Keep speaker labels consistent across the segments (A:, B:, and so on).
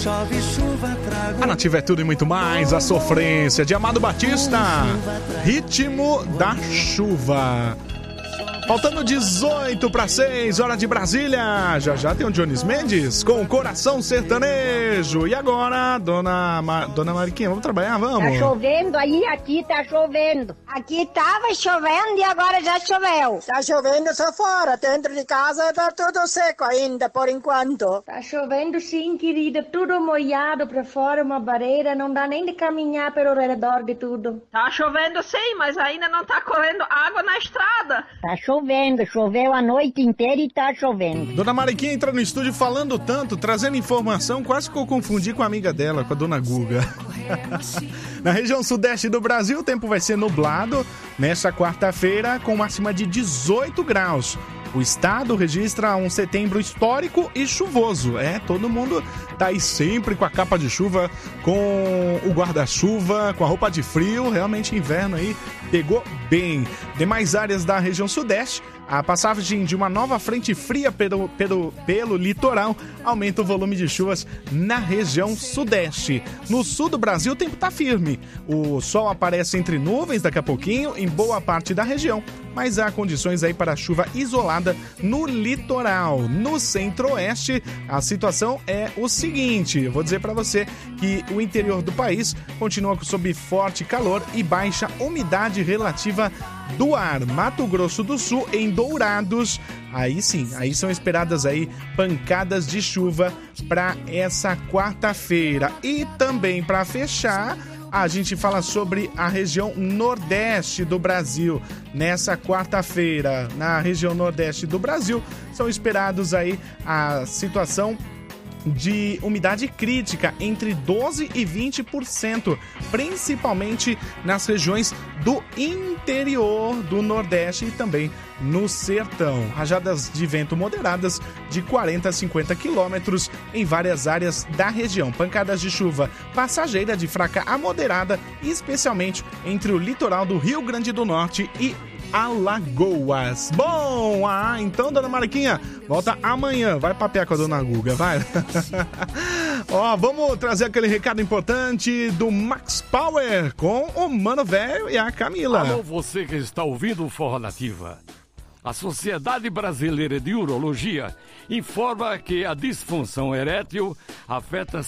A: chove, chuva, trago.
B: A Nativa é tudo e muito mais. A sofrência de Amado Batista. Ritmo da chuva. Faltando 18 para 6, hora de Brasília. Já tem o Jones Mendes com Coração Sertanejo. E agora, dona Mariquinha, vamos trabalhar, vamos?
C: Tá chovendo aí, aqui tá chovendo. Aqui tava chovendo e agora já choveu.
D: Tá chovendo só fora, dentro de casa tá tudo seco ainda, por enquanto.
C: Tá chovendo sim, querida, tudo molhado pra fora, uma barreira, não dá nem de caminhar pelo redor de tudo.
E: Tá chovendo sim, mas ainda não tá correndo água na estrada.
C: Tá choveu a noite inteira e tá chovendo.
B: Dona Mariquinha entra no estúdio falando tanto, trazendo informação, quase que eu confundi com a amiga dela, com a Dona Guga. Na região sudeste do Brasil, o tempo vai ser nublado nesta quarta-feira, com máxima de 18 graus. O estado registra um setembro histórico e chuvoso. Todo mundo tá aí sempre com a capa de chuva, com o guarda-chuva, com a roupa de frio. Realmente inverno aí pegou bem. Demais áreas da região sudeste, a passagem de uma nova frente fria pelo litoral aumenta o volume de chuvas na região sudeste. No sul do Brasil, o tempo tá firme. O sol aparece entre nuvens daqui a pouquinho em boa parte da região, mas há condições aí para chuva isolada no litoral. No centro-oeste, a situação é o seguinte, eu vou dizer para você que o interior do país continua sob forte calor e baixa umidade relativa do ar. Mato Grosso do Sul, em Dourados, aí sim, aí são esperadas aí pancadas de chuva para essa quarta-feira. E também para fechar, a gente fala sobre a região nordeste do Brasil. Nessa quarta-feira, na região nordeste do Brasil, são esperados aí a situação de umidade crítica entre 12% e 20%, principalmente nas regiões do interior do Nordeste e também no sertão. Rajadas de vento moderadas de 40 a 50 quilômetros em várias áreas da região. Pancadas de chuva passageira de fraca a moderada, especialmente entre o litoral do Rio Grande do Norte e Alagoas. Bom, então, dona Mariquinha, volta amanhã. Vai papear com a dona Guga, vai. Vamos trazer aquele recado importante do Max Power com o Mano Velho e a Camila.
F: Alô, você que está ouvindo o Forró Nativa. A Sociedade Brasileira de Urologia informa que a disfunção erétil afeta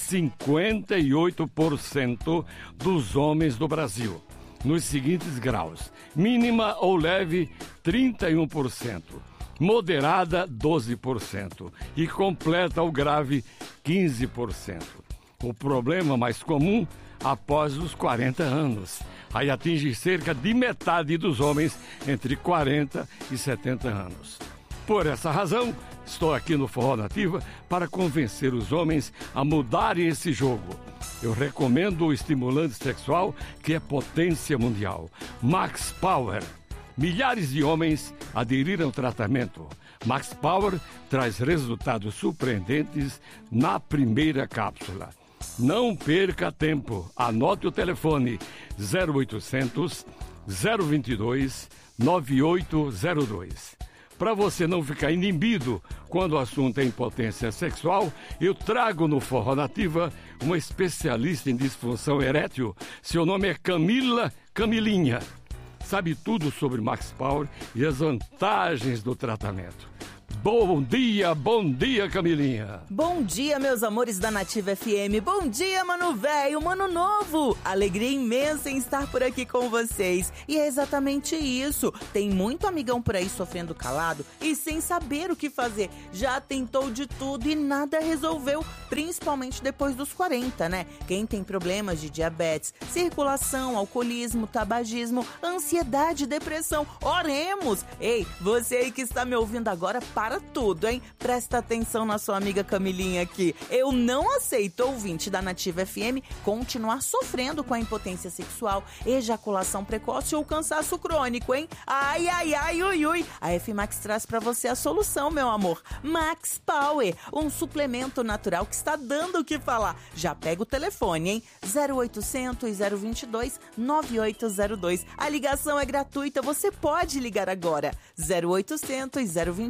F: 58% dos homens do Brasil, nos seguintes graus: mínima ou leve, 31%, moderada, 12% e completa ou grave, 15%. O problema mais comum após os 40 anos. Aí atinge cerca de metade dos homens entre 40 e 70 anos. Por essa razão, estou aqui no Forró Nativa para convencer os homens a mudarem esse jogo. Eu recomendo o estimulante sexual que é potência mundial, Max Power. Milhares de homens aderiram ao tratamento. Max Power traz resultados surpreendentes na primeira cápsula. Não perca tempo. Anote o telefone 0800 022 9802. Para você não ficar inibido quando o assunto é impotência sexual, eu trago no Forró Nativa uma especialista em disfunção erétil. Seu nome é Camilinha. Sabe tudo sobre Max Power e as vantagens do tratamento. Bom dia, Camilinha.
G: Bom dia, meus amores da Nativa FM. Bom dia, mano velho, mano novo. Alegria imensa em estar por aqui com vocês. E é exatamente isso. Tem muito amigão por aí sofrendo calado e sem saber o que fazer. Já tentou de tudo e nada resolveu, principalmente depois dos 40, né? Quem tem problemas de diabetes, circulação, alcoolismo, tabagismo, ansiedade, depressão, oremos. Ei, você aí que está me ouvindo agora, para tudo, hein? Presta atenção na sua amiga Camilinha aqui. Eu não aceito, ouvinte da Nativa FM, continuar sofrendo com a impotência sexual, ejaculação precoce ou cansaço crônico, hein? Ai, ai, ai, ui, ui. A F-Max traz pra você a solução, meu amor. Max Power, um suplemento natural que está dando o que falar. Já pega o telefone, hein? 0800 022 9802. A ligação é gratuita, você pode ligar agora. 0800 022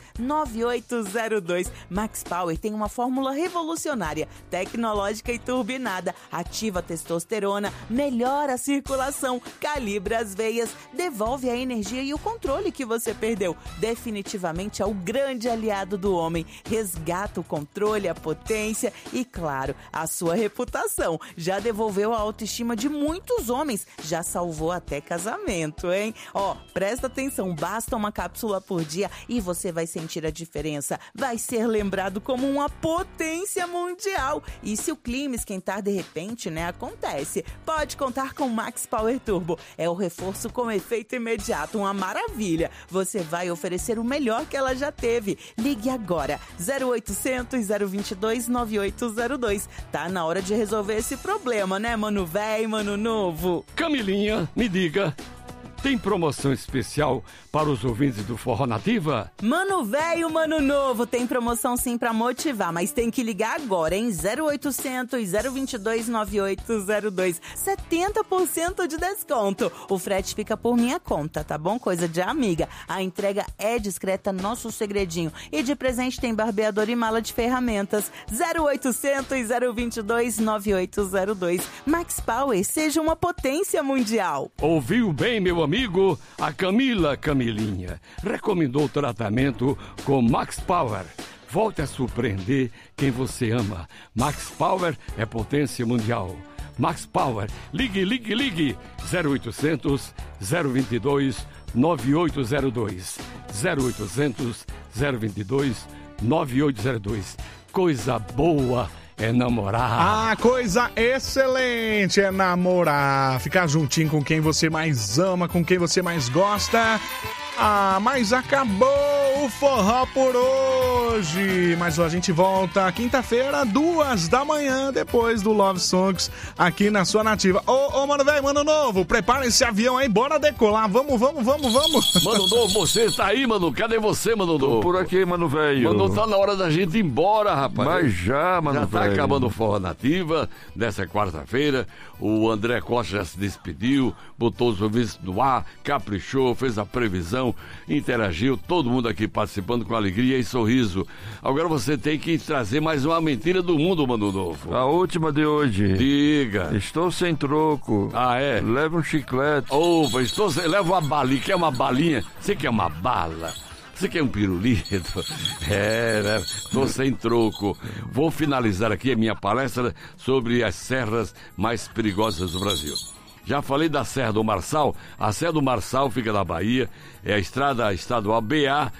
G: 9802. Max Power tem uma fórmula revolucionária, tecnológica e turbinada. Ativa a testosterona, melhora a circulação, calibra as veias, devolve a energia e o controle que você perdeu. Definitivamente é o grande aliado do homem. Resgata o controle, a potência e, claro, a sua reputação. Já devolveu a autoestima de muitos homens, já salvou até casamento, hein? Ó, presta atenção, basta uma cápsula por dia e você vai sentir a diferença. Vai ser lembrado como uma potência mundial. E se o clima esquentar de repente, né, acontece. Pode contar com Max Power Turbo. É o reforço com efeito imediato, uma maravilha. Você vai oferecer o melhor que ela já teve. Ligue agora, 0800 022 9802. Tá na hora de resolver esse problema, né, mano véi, mano novo?
F: Camilinha, me diga, tem promoção especial para os ouvintes do Forró Nativa?
G: Mano velho, mano novo, tem promoção sim pra motivar, mas tem que ligar agora, hein? 0800 022 9802. 70% de desconto. O frete fica por minha conta, tá bom? Coisa de amiga. A entrega é discreta, nosso segredinho. E de presente tem barbeador e mala de ferramentas. 0800 022 9802. Max Power, seja uma potência mundial.
F: Ouviu bem, meu amigo? A Camilinha recomendou o tratamento com Max Power. Volte a surpreender quem você ama. Max Power é potência mundial. Max Power, ligue, 0800 022 9802. 0800 022 9802. Coisa boa é namorar.
B: Ah, coisa excelente é namorar. Ficar juntinho com quem você mais ama, com quem você mais gosta. Ah, mas acabou o forró por hoje. Mas a gente volta quinta-feira, 2h, depois do Love Songs, aqui na sua Nativa. Ô, mano velho, mano novo, prepara esse avião aí, bora decolar. Vamos.
F: Mano novo, você tá aí, mano? Cadê você, mano novo?
A: Tô por aqui, mano velho.
F: Mano, tá na hora da gente ir embora, rapaz.
A: Mas já, mano velho.
F: Já tá acabando o Forró Nativa dessa quarta-feira. O André Costa já se despediu, botou os ouvintes no ar, caprichou, fez a previsão, interagiu, todo mundo aqui participando com alegria e sorriso. Agora você tem que trazer mais uma mentira do mundo, mano novo.
A: A última de hoje.
F: Diga.
A: Estou sem troco.
F: Ah, é?
A: Leva um chiclete.
F: Opa, leva uma balinha. Quer uma balinha? Você quer uma bala? Você quer um pirulito? Né? Tô sem troco. Vou finalizar aqui a minha palestra sobre as serras mais perigosas do Brasil. Já falei da Serra do Marçal. A Serra do Marçal fica na Bahia. É a estrada estadual BA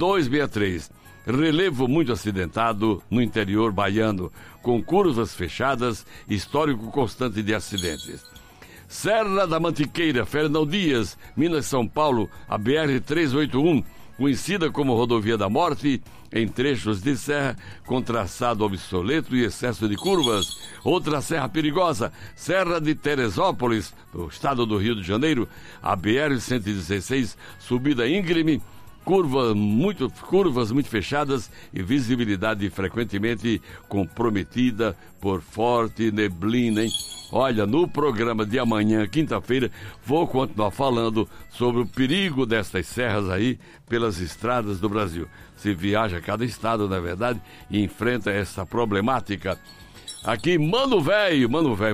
F: 263. Relevo muito acidentado no interior baiano, com curvas fechadas, histórico constante de acidentes. Serra da Mantiqueira, Fernão Dias, Minas São Paulo, a BR-381, conhecida como Rodovia da Morte, em trechos de serra com traçado obsoleto e excesso de curvas. Outra serra perigosa, Serra de Teresópolis, no estado do Rio de Janeiro, a BR-116, subida íngreme, curvas muito fechadas e visibilidade frequentemente comprometida por forte neblina, hein? Olha, no programa de amanhã, quinta-feira, vou continuar falando sobre o perigo destas serras aí pelas estradas do Brasil. Se viaja a cada estado, na verdade, e enfrenta essa problemática. Aqui, mano velho,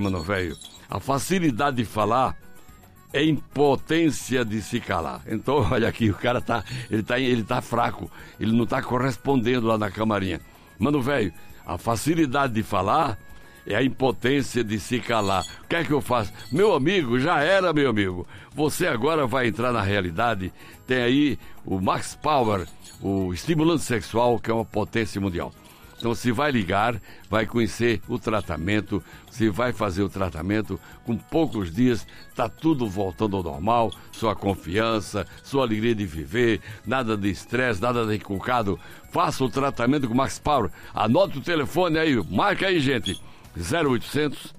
F: a facilidade de falar é impotência de se calar. Então, olha aqui, o cara ele tá fraco, ele não tá correspondendo lá na camarinha. Mano velho, a facilidade de falar é a impotência de se calar. O que é que eu faço? Meu amigo, já era, meu amigo. Você agora vai entrar na realidade. Tem aí o Max Power, o estimulante sexual, que é uma potência mundial. Então, se vai ligar, vai conhecer o tratamento, se vai fazer o tratamento, com poucos dias, está tudo voltando ao normal, sua confiança, sua alegria de viver, nada de estresse, nada de encucado. Faça o tratamento com o Max Power. Anote o telefone aí, marca aí, gente. 0800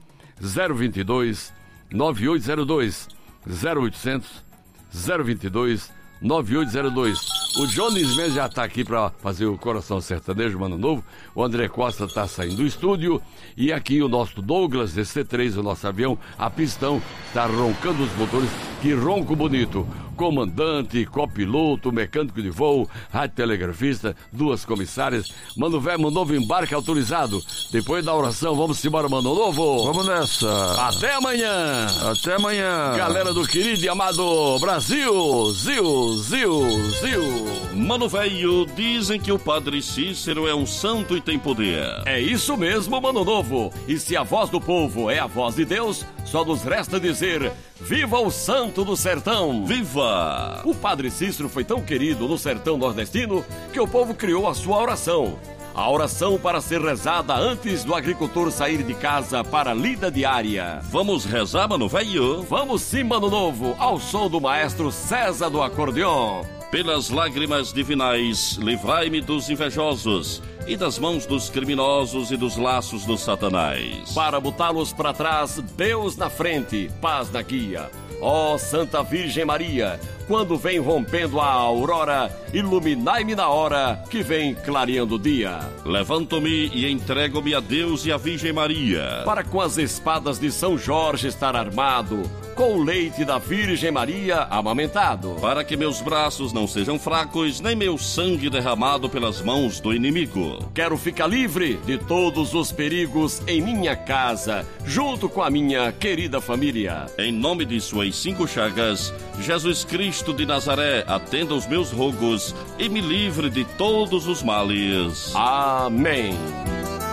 F: 022 9802. 0800 022 9802. O Johnny Smith já está aqui para fazer o Coração Sertanejo, Mano Novo. O André Costa está saindo do estúdio. E aqui o nosso Douglas DC-3, o nosso avião, a pistão, está roncando os motores. Que ronco bonito. comandante, copiloto, mecânico de voo, radiotelegrafista, 2 comissárias. Mano velho, Mano Novo, embarque autorizado. Depois da oração, vamos embora, Mano Novo.
A: Vamos nessa.
F: Até amanhã.
A: Até amanhã.
F: Galera do querido e amado Brasil. Zil, zil, zil.
H: Mano velho, dizem que o Padre Cícero é um santo e tem poder.
F: É isso mesmo, Mano Novo. E se a voz do povo é a voz de Deus, só nos resta dizer: viva o santo do sertão!
H: Viva!
F: O Padre Cícero foi tão querido no sertão nordestino que o povo criou a sua oração. A oração para ser rezada antes do agricultor sair de casa para a lida diária.
H: Vamos rezar, Mano velho?
F: Vamos sim, Mano Novo, ao som do maestro César do acordeon.
H: Pelas lágrimas divinais, livrai-me dos invejosos e das mãos dos criminosos e dos laços do Satanás.
F: Para botá-los para trás, Deus na frente, paz na guia. Ó Santa Virgem Maria, quando vem rompendo a aurora, iluminai-me na hora que vem clareando o dia.
H: Levanto-me e entrego-me a Deus e a Virgem Maria,
F: para com as espadas de São Jorge estar armado, com o leite da Virgem Maria amamentado,
H: para que meus braços não sejam fracos, nem meu sangue derramado pelas mãos do inimigo.
F: Quero ficar livre de todos os perigos em minha casa, junto com a minha querida família.
H: Em nome de suas 5 chagas, Jesus Cristo de Nazaré, atenda os meus rogos e me livre de todos os males.
F: Amém.